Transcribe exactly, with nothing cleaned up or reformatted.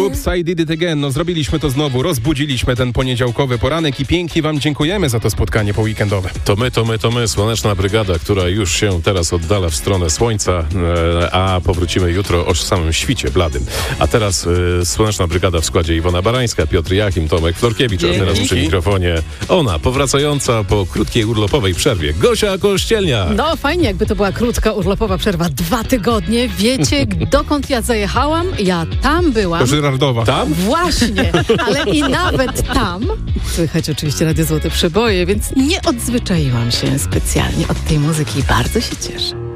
Oops, I did it again. No zrobiliśmy to znowu, rozbudziliśmy ten poniedziałkowy poranek i pięknie wam dziękujemy za to spotkanie poweekendowe. To my, to my, to my, Słoneczna Brygada, która już się teraz oddala w stronę słońca, e, a powrócimy jutro o samym świcie bladym. A teraz e, Słoneczna Brygada w składzie Iwona Barańska, Piotr Jachim, Tomek Florkiewicz, a teraz przy mikrofonie ona, powracająca po krótkiej urlopowej przerwie, Gosia Kościelnia. No fajnie, jakby to była krótka urlopowa przerwa, dwa tygodnie. Wiecie, dokąd ja zajechałam? Ja tam byłam. Do Żyrardowa. Tam? Właśnie, ale i nawet tam słychać oczywiście Radio Złote Przeboje, więc nie odzwyczaiłam się specjalnie od tej muzyki i bardzo się cieszę.